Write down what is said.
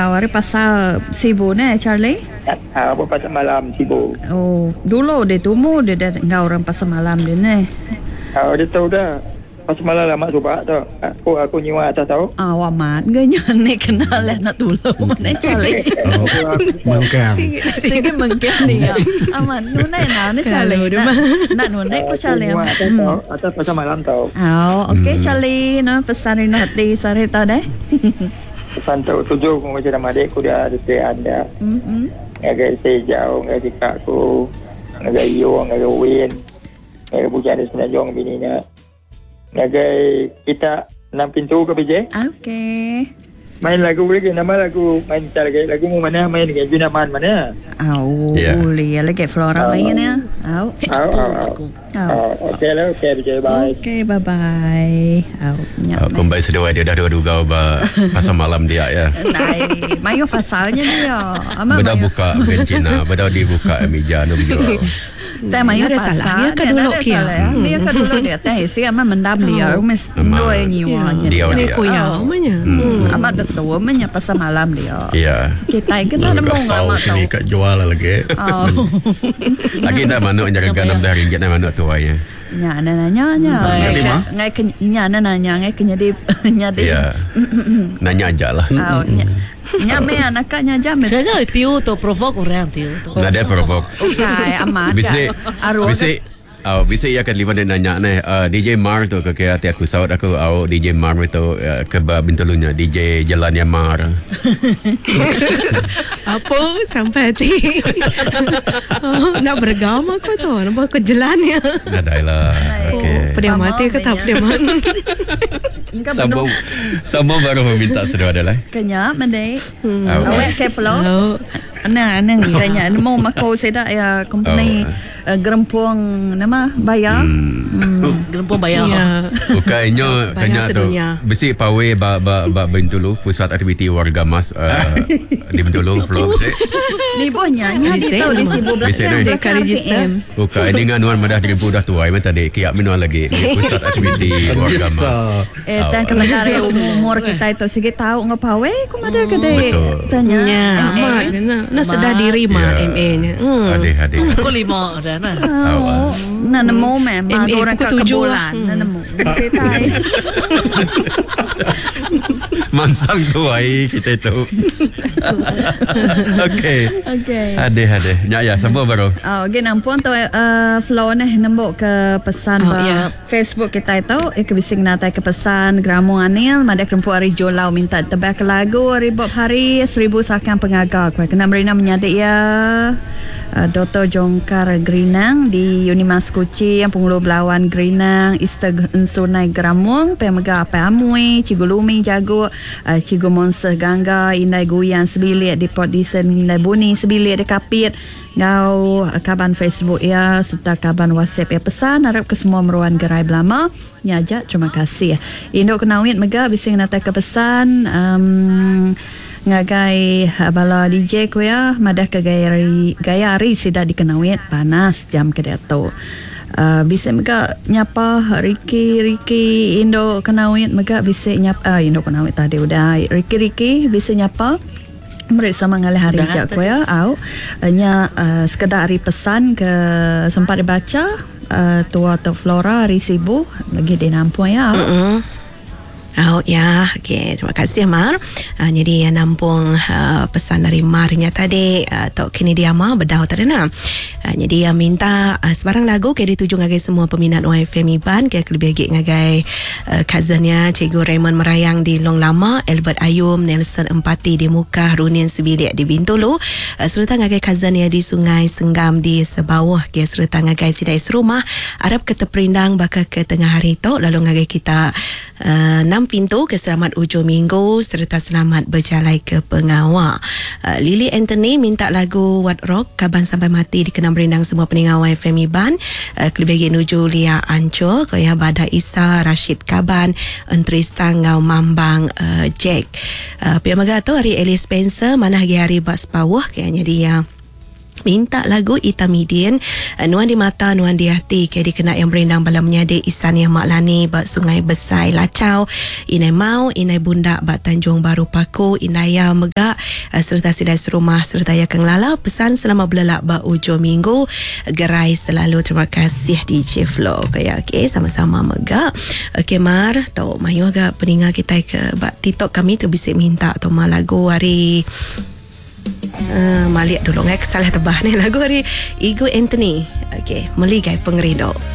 hari pasal sibuk ni Charlie? Apa pasal malam sibuk. Oh, dulu dia tumbuh dia dah ngau orang pasal malam dia ni. Dia tahu dah. Pasal malam lama subak tu. Aku nyewa atas tahu. Wamat ganya ni kenal lah nak tolong ni Charlie. Mungkin. Sige mungkin dia. Aman nunai nah ni Charlie. Nak nunai ko Charlie. Atas pasal malam tahu. Okay Charlie, no pesan rin hati sari tau deh. Pesan tahu tujuh aku macam nama adik aku dia ada stay anda. Ngagai stay jauh, ngagai cikak aku, ngagai iyo, ngagai win, ngagai bujan ada sebenarnya jong bininya. Ngagai kita 6 pintu ke BJ. Okay. Main lagu lagi, nama lagu main lagi lagu mu mana main dengan Junaman mana? Boleh lagi Flora main ya. Okay lah, okay BJ, bye. Okay, bye-bye. Kembali sedua dia dah dua pasal malam dia ya. Nai, mayu pasalnya dia. Beda buka bencina, beda dibuka meja nu biro. Teh mayu pasal. Dia kan dulu kia. Dia kan dulu dia teh si ama mendam dia, mes dua nyiwanya. Dia kuya namanya. Amat betul menya pasal malam dia. Iya. Kita kan ada mau ngama tahu. Ini kat jual lagi. Lagi dah manuk jaga RM6 na manuk tu ya. Nya nanya. Ngai nya nanya ngai kenyadi nyadi. Iya. Nanya aja lah. Nya me anaknya jam. Saya tiu to provoke orang tiu. Nada provoke. Okay, amat. Bisa ia akan libat dan nanya DJ Mar tu kaya aku saut aku DJ Mar tu keba bintulunya DJ Jalannya Mar. Apa sampai hati nak bergama kau tu nampak ke jalannya. Nadailah. Okay. Pediam mati ke tak pediam mati. Sambung baru meminta sedua adalah. Kenya mendai. Awak ke pulau. Anang kanya mau makau sedak ya company gerempung nama bayar. Gerempung bayar. Ukainya kanya tu besi pawe ba Bintulu pusat aktiviti warga mas di Bintulu flow besi. Ni bohnya nya di tahu di sibu belakang deka register. Ukai ini nganuan madah 2000 dah tua iman tadi kiak minuan lagi pusat aktiviti warga mas. Dan kemari umur kita itu segi tahu ngapawe ku madah kedai tanya. Amat na sedar diri mah MA nya. Hadi. Aku 5 dah nah. Nah nemu memang orang kat kebulan. Nah nemu. Kita mansang tu ai kita itu. Okay. Hadi. Ya sambung baru. Okay nampun tu flow ni nembok ke pesan Facebook kita itu ke bising natai ke pesan Gramu Anil madak rempu hari Jolau minta tebak lagu hari Bob hari 1000 sakan pengagak. Kena merina menyadik ya. Dr. Jongkar Gerinang di Unimas Kuci yang pengulu Belawan Gerinang Ista Unsunai Gramung Pemega Pamui Cigu Lumi Jago Cigu Monse Gangga Indai Guyan Sebilik di Port Disen Indai Buni Sebilik di Kapit ngau kaban Facebook ya serta kaban WhatsApp ya pesan harap ke semua meruan gerai belama nyajak terima kasih induk kenawit mega bising nata ke pesan ngagai bala DJ ko ya madah ke gaya hari sida dikenawit panas jam ke dato bisa mega nyapa Ricky Indo kenawit mega bisa nyapa Indo kenawit tadi udah Ricky bisa nyapa mereka mengalah hari jak ko ya nya sekedar hari pesan ke sempat dibaca tua atau Flora hari sibuk lagi di Nampung ya Okay, terima kasih Mar. Jadi nampung pesan dari Marnya tadi tok kini dia mah bedah tadi nah. Jadi minta sebarang lagu ke dituju ngagai semua peminat OFM Iban ke lebih lagi ngagai cousinnya Cikgu Raymond Merayang di Long Lama, Albert Ayum, Nelson Empati di Muka, Runian Sebilik di Bintulu, serta ngagai cousinnya di Sungai Senggam di Sebawah, ke serta ngagai sidai serumah Arab ke Teperindang bakal ke tengah hari tu lalu ngagai kita 6 pintu ke selamat ujung minggu serta selamat berjalan ke Pengawal. Lily Anthony minta lagu What Rock Kaban Sampai Mati dikenang berindang semua peninggawan FM Iban. Kelebih nuju Lia Ancol kaya Bada Isa Rashid Kaban Entristan Ngau Mambang Jack. Pihak magato hari Ellie Spencer mana hari bas pawah kayaknya dia minta lagu Itamidin Nuan di Mata Nuan di Hati ke dikena yang berendang balam menyade Isan yang Maklani bak Sungai Besai Lacau Inai Mau Inai Bunda bak Tanjung Baru Paku Inaya Megak serta Sidai Serumah serta Yakang Lala pesan selama belelak bak ujung minggu gerai selalu. Terima kasih DJ Flo kayak okay, sama-sama Megak. Okay Mar tau mayu agak peningat kita ke bak TikTok kami tu bisa minta atau lagu hari Maliak dulu ngai kesalah tebah ni lagu hari Ego Anthony. Okay, meligai pengerido.